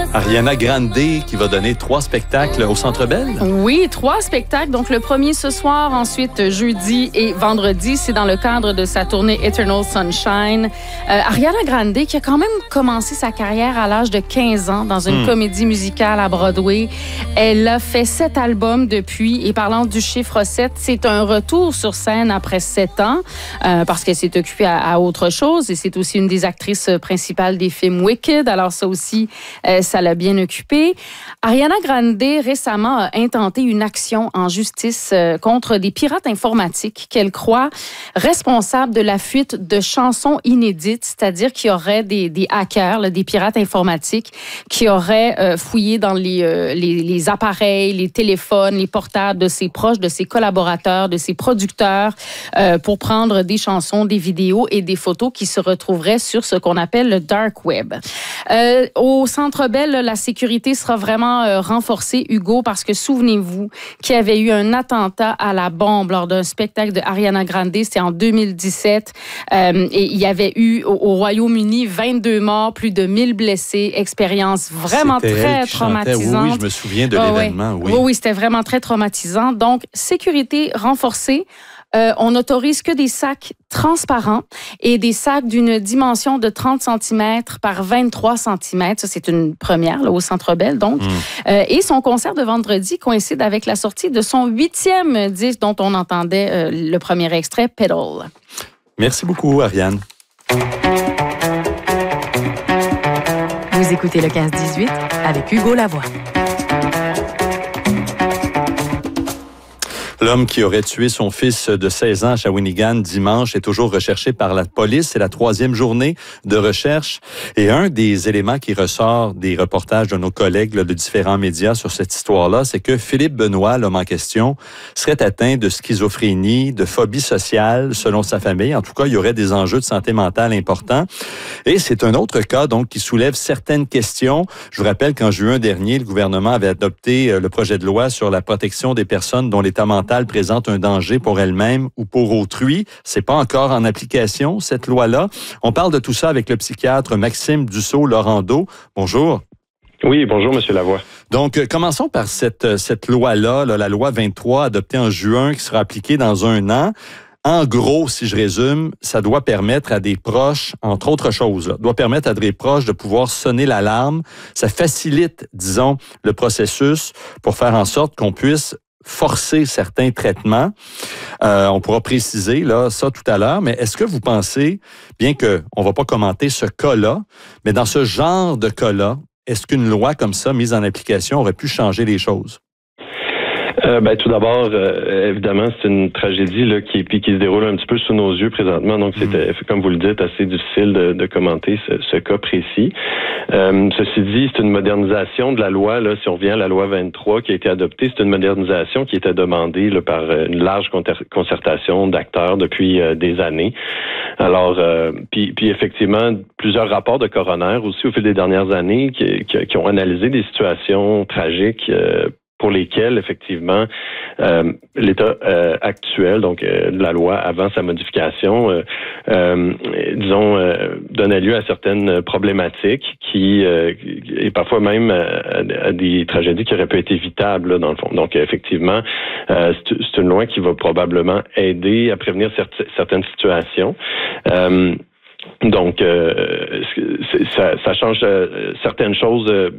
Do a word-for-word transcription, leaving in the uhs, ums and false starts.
Ariana Grande qui va donner trois spectacles au Centre Bell. Oui, trois spectacles. Donc, le premier ce soir, ensuite jeudi et vendredi. C'est dans le cadre de sa tournée Eternal Sunshine. Euh, Ariana Grande qui a quand même commencé sa carrière à l'âge de quinze ans dans une hmm. comédie musicale à Broadway. Elle a fait sept albums depuis. Et parlant du chiffre sept, c'est un retour sur scène après sept ans euh, parce qu'elle s'est occupée à, à autre chose. Et c'est aussi une des actrices principales des films Wicked. Alors ça aussi, euh, ça l'a bien occupée. Ariana Grande, récemment, a intenté une action en justice euh, contre des pirates informatiques qu'elle croit responsables de la fuite de chansons inédites, c'est-à-dire qu'il y aurait des, des hackers, là, des pirates informatiques qui auraient euh, fouillé dans les, euh, les, les appareils, les téléphones, les portables de ses proches, de ses collaborateurs, de ses producteurs euh, pour prendre des chansons, des vidéos et des photos qui se retrouveraient sur ce qu'on appelle le dark web. Euh, au Centre Bell, la sécurité sera vraiment euh, renforcée, Hugo, parce que souvenez-vous qu'il y avait eu un attentat à la bombe lors d'un spectacle de Ariana Grande, c'était en deux mille dix-sept, euh, et il y avait eu au, au Royaume-Uni vingt-deux morts, plus de mille blessés, expérience vraiment c'était très elle qui traumatisante. Chantait. Oui, je me souviens de oh, l'événement. Oui. Oui, oui, oui, c'était vraiment très traumatisant. Donc, sécurité renforcée. Euh, on n'autorise que des sacs transparents et des sacs d'une dimension de trente centimètres par vingt-trois centimètres. Ça, c'est une première là, au Centre Bell, donc. Mm. Euh, et son concert de vendredi coïncide avec la sortie de son huitième disque dont on entendait euh, le premier extrait, Pedal. Merci beaucoup, Ariane. Vous écoutez le quinze dix-huit avec Hugo Lavoie. L'homme qui aurait tué son fils de seize ans à Shawinigan dimanche est toujours recherché par la police. C'est la troisième journée de recherche. Et un des éléments qui ressort des reportages de nos collègues là, de différents médias sur cette histoire-là, c'est que Philippe Benoît, l'homme en question, serait atteint de schizophrénie, de phobie sociale, selon sa famille. En tout cas, il y aurait des enjeux de santé mentale importants. Et c'est un autre cas, donc, qui soulève certaines questions. Je vous rappelle qu'en juin dernier, le gouvernement avait adopté le projet de loi sur la protection des personnes dont l'état mental présente un danger pour elle-même ou pour autrui. C'est pas encore en application, cette loi-là. On parle de tout ça avec le psychiatre Maxime Dussault-Laurando. Bonjour. Oui, bonjour, M. Lavoie. Donc, commençons par cette, cette loi-là, là, la loi vingt-trois, adoptée en juin, qui sera appliquée dans un an. En gros, si je résume, ça doit permettre à des proches, entre autres choses, là, doit permettre à des proches de pouvoir sonner l'alarme. Ça facilite, disons, le processus pour faire en sorte qu'on puisse forcer certains traitements. Euh, on pourra préciser là ça tout à l'heure, mais est-ce que vous pensez, bien qu'on ne va pas commenter ce cas-là, mais dans ce genre de cas-là, est-ce qu'une loi comme ça, mise en application, aurait pu changer les choses? Euh, ben, tout d'abord, euh, évidemment, c'est une tragédie là, qui, qui se déroule un petit peu sous nos yeux présentement. Donc, c'était, mmh. comme vous le dites, assez difficile de, de commenter ce, ce cas précis. Euh, ceci dit, c'est une modernisation de la loi. Là, si on revient à la loi vingt-trois qui a été adoptée, c'est une modernisation qui était demandée là, par une large concertation d'acteurs depuis euh, des années. Alors, euh, puis, puis effectivement, plusieurs rapports de coroner aussi au fil des dernières années qui, qui, qui ont analysé des situations tragiques euh, pour lesquels, effectivement, euh, l'état euh, actuel, donc euh, de la loi avant sa modification, euh, euh, disons, euh, donnait lieu à certaines problématiques qui, euh, et parfois même à, à des tragédies qui auraient pu être évitables, là, dans le fond. Donc, effectivement, euh, c'est, c'est une loi qui va probablement aider à prévenir certes, certaines situations. Euh, donc, euh, ça, ça change euh, certaines choses. Euh,